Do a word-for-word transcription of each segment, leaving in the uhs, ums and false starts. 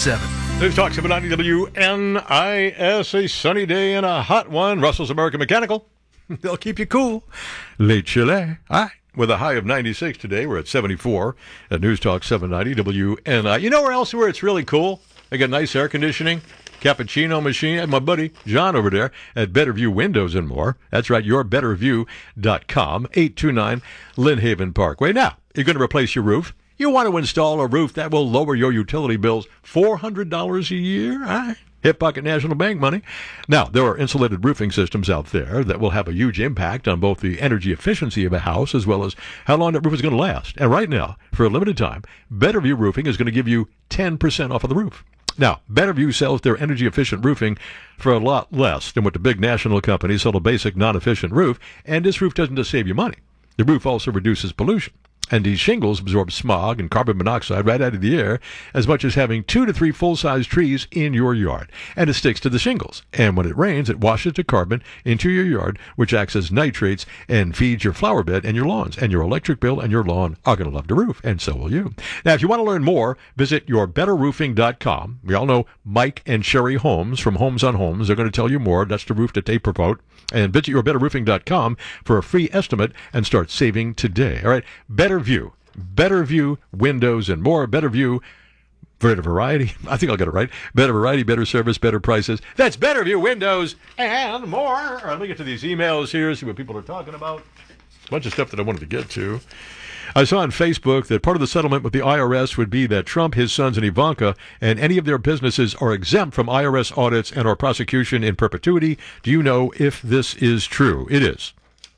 seven. News Talk seven ninety W N I S, a sunny day and a hot one. Russell's American Mechanical. They'll keep you cool. Late Chile. All right. With a high of ninety-six today. We're at seventy-four at News Talk seven ninety W N I. You know where else where it's really cool? They got nice air conditioning, cappuccino machine, and my buddy John over there at Better View Windows and More. That's right, your better view dot com, eight two nine Lynn Haven Parkway. Now, you're going to replace your roof. You want to install a roof that will lower your utility bills four hundred dollars a year? All right. Hip Pocket National Bank money. Now, there are insulated roofing systems out there that will have a huge impact on both the energy efficiency of a house as well as how long that roof is going to last. And right now, for a limited time, Better View Roofing is going to give you ten percent off of the roof. Now, Better View sells their energy-efficient roofing for a lot less than what the big national companies sell a basic, non-efficient roof, and this roof doesn't just save you money. The roof also reduces pollution. And these shingles absorb smog and carbon monoxide right out of the air as much as having two to three full-size trees in your yard. And it sticks to the shingles. And when it rains, it washes the carbon into your yard, which acts as nitrates and feeds your flower bed and your lawns. And your electric bill and your lawn are going to love the roof, and so will you. Now, if you want to learn more, visit your better roofing dot com. We all know Mike and Sherry Holmes from Homes on Homes. They're going to tell you more. That's the roof that they promote. And visit your better roofing dot com for a free estimate and start saving today. All right, Better View. Better View Windows and More. Better View, better variety. I think I'll get it right. Better variety, better service, better prices. That's Better View Windows and More. All right, let me get to these emails here, see what people are talking about. A bunch of stuff that I wanted to get to. I saw on Facebook that part of the settlement with the I R S would be that Trump, his sons, and Ivanka and any of their businesses are exempt from I R S audits and or prosecution in perpetuity. Do you know if this is true? It is.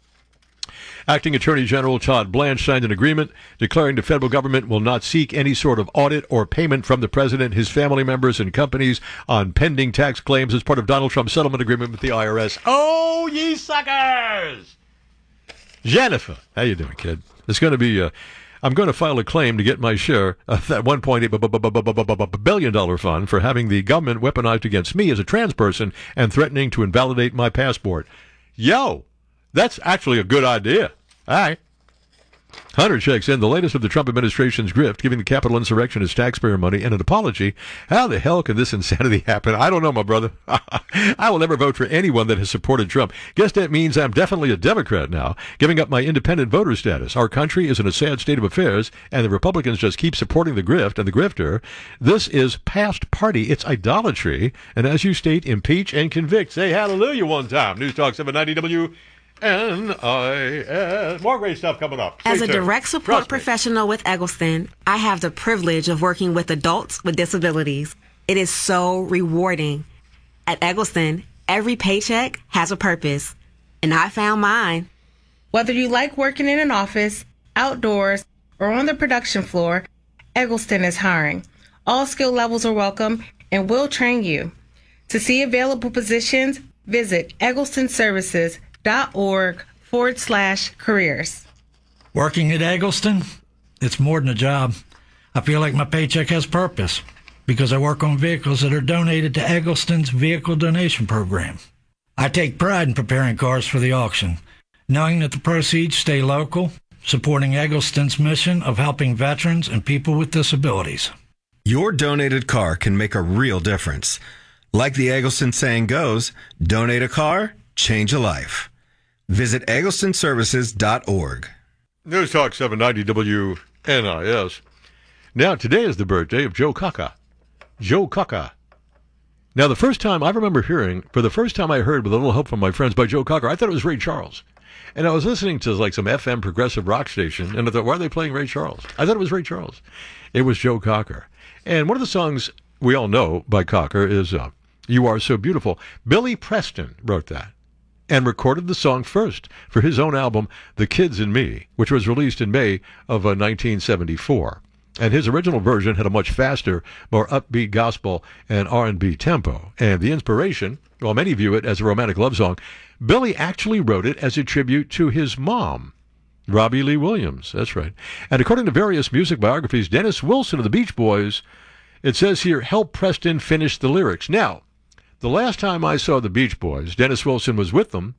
Acting Attorney General Todd Blanche signed an agreement declaring the federal government will not seek any sort of audit or payment from the president, his family members, and companies on pending tax claims as part of Donald Trump's settlement agreement with the I R S. Oh, ye suckers! Jennifer, how you doing, kid? It's going to be, uh, I'm going to file a claim to get my share of that one point eight billion dollars fund for having the government weaponized against me as a trans person and threatening to invalidate my passport. Yo, that's actually a good idea. All right. Hunter checks in the latest of the Trump administration's grift, giving the Capitol insurrection its taxpayer money and an apology. How the hell could this insanity happen? I don't know, my brother. I will never vote for anyone that has supported Trump. Guess that means I'm definitely a Democrat now, giving up my independent voter status. Our country is in a sad state of affairs, and the Republicans just keep supporting the grift and the grifter. This is past party. It's idolatry. And as you state, impeach and convict. Say hallelujah one time. News Talk seven ninety W N I S. More great stuff coming up. As Stay a tuned. direct support Trust me. professional with Eggleston, I have the privilege of working with adults with disabilities. It is so rewarding. At Eggleston, every paycheck has a purpose, and I found mine. Whether you like working in an office, outdoors, or on the production floor, Eggleston is hiring. All skill levels are welcome and will train you. To see available positions, visit Eggleston Services dot org forward slash careers. Working at Eggleston, it's more than a job. I feel like my paycheck has purpose because I work on vehicles that are donated to Eggleston's vehicle donation program. I take pride in preparing cars for the auction, knowing that the proceeds stay local, supporting Eggleston's mission of helping veterans and people with disabilities. Your donated car can make a real difference. Like the Eggleston saying goes, donate a car, change a life. Visit Eggleston Services dot org. News Talk seven ninety W N I S. Now, today is the birthday of Joe Cocker. Joe Cocker. Now, the first time I remember hearing, for the first time I heard with a little help from my friends by Joe Cocker, I thought it was Ray Charles. And I was listening to like some F M progressive rock station, and I thought, why are they playing Ray Charles? I thought it was Ray Charles. It was Joe Cocker. And one of the songs we all know by Cocker is uh, You Are So Beautiful. Billy Preston wrote that and recorded the song first for his own album, The Kids and Me, which was released in May of uh, nineteen seventy-four. And his original version had a much faster, more upbeat gospel and R and B tempo. And the inspiration, while many view it as a romantic love song, Billy actually wrote it as a tribute to his mom, Robbie Lee Williams. That's right. And according to various music biographies, Dennis Wilson of the Beach Boys, it says here, helped Preston finish the lyrics. Now, the last time I saw the Beach Boys, Dennis Wilson was with them,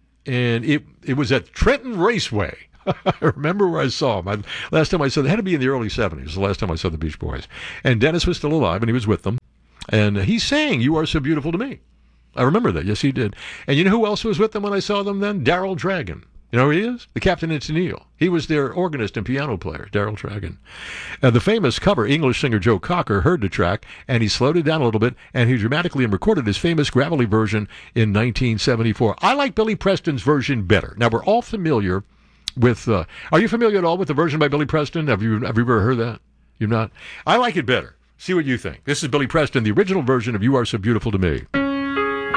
and it it was at Trenton Raceway. I remember where I saw him. I, last time I saw them, it had to be in the early seventies, the last time I saw the Beach Boys. And Dennis was still alive, and he was with them. And he sang You Are So Beautiful to Me. I remember that. Yes, he did. And you know who else was with them when I saw them then? Daryl Dragon. You know who he is? The Captain and Tennille. He was their organist and piano player, Daryl Dragon. Uh, the famous cover, English singer Joe Cocker, heard the track, and he slowed it down a little bit, and he dramatically recorded his famous gravelly version in nineteen seventy-four. I like Billy Preston's version better. Now, we're all familiar with... Uh, are you familiar at all with the version by Billy Preston? Have you, have you ever heard that? You've not? I like it better. See what you think. This is Billy Preston, the original version of You Are So Beautiful to Me.